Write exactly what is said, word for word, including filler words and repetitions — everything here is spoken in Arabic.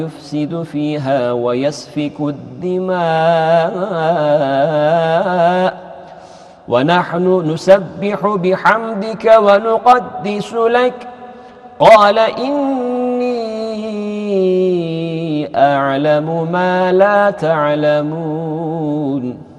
يفسد فيها ويسفك الدماء ونحن نسبح بحمدك ونقدس لك قال إني أعلم ما لا تعلمون